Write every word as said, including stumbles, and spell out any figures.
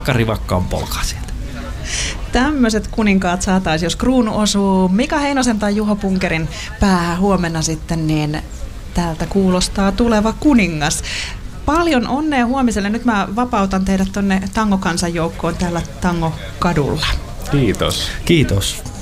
rivakkaan polkaa sieltä. Tämmöiset kuninkaat saataisiin, jos kruunu osuu Mika Heinosen tai Juho Punkerin päähän huomenna sitten, niin täältä kuulostaa tuleva kuningas. Paljon onnea huomiselle. Nyt mä vapautan teidät tonne tangokansan joukkoon täällä Tangokadulla. Kiitos. Kiitos.